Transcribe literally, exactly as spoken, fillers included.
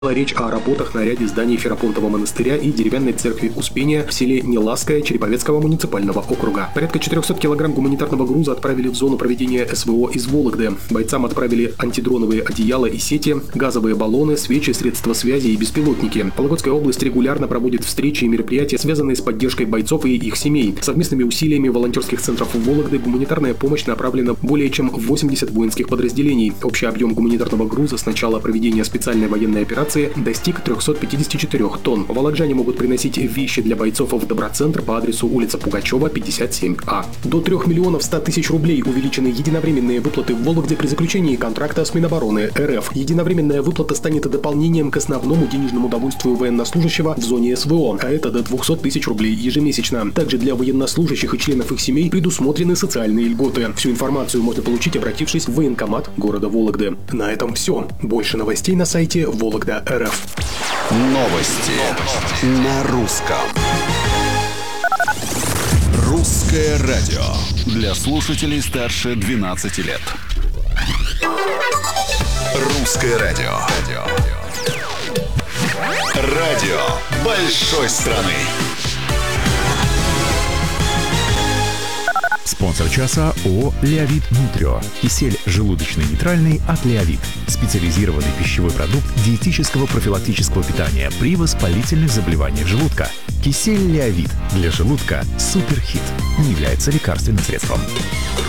Речь о работах на ряде зданий Ферапонтового монастыря и деревянной церкви Успения в селе Неласское Череповецкого муниципального округа. Порядка четырехсот килограмм гуманитарного груза отправили в зону проведения СВО из Вологды. Бойцам отправили антидроновые одеяла и сети, газовые баллоны, свечи, средства связи и беспилотники. Вологодская область регулярно проводит встречи и мероприятия, связанные с поддержкой бойцов и их семей. Совместными усилиями волонтерских центров Вологды гуманитарная помощь направлена более чем в восемьдесят воинских подразделений. Общий объем гуманитарного груза с начала проведения специальной военной операции достиг трёхсот пятидесяти четырёх тонн. Волокжане могут приносить вещи для бойцов в Доброцентр по адресу улица Пугачева, пятьдесят семь А. До трёх миллионов ста тысяч рублей увеличены единовременные выплаты в Вологде при заключении контракта с Минобороны РФ. Единовременная выплата станет дополнением к основному денежному довольствию военнослужащего в зоне СВО, а это до двухсот тысяч рублей ежемесячно. Также для военнослужащих и членов их семей предусмотрены социальные льготы. Всю информацию можно получить, обратившись в военкомат города Вологды. На этом все. Больше новостей на сайте Вологда РФ. Новости, Новости. На русском. Русское радио для слушателей старше двенадцати лет. Русское радио. Радио большой страны. Спонсор часа ООО «Леовит Нутрио». Кисель желудочно-нейтральный от «Леовит». Специализированный пищевой продукт диетического профилактического питания при воспалительных заболеваниях желудка. Кисель «Леовит» для желудка суперхит. Не является лекарственным средством.